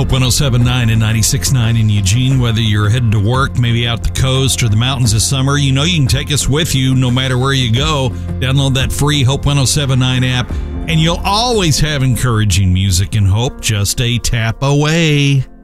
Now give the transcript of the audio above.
Hope 107.9 and 96.9 in Eugene. Whether you're headed to work, maybe out the coast or the mountains this summer, you know you can take us with you no matter where you go. Download that free Hope 107.9 app, and you'll always have encouraging music and hope just a tap away.